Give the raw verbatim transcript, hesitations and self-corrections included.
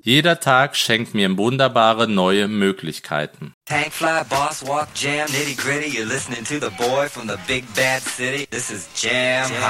Jeder Tag schenkt mir wunderbare neue Möglichkeiten. Tank fly, boss walk, jam, nitty gritty. You're listening to the boy from the big bad city. This is Jam Hot.